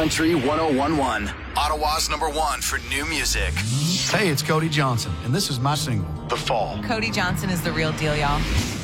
Country 1011. Ottawa's #1 for new music. Hey, it's Cody Johnson, and this is my single, The Fall. Cody Johnson is the real deal, y'all.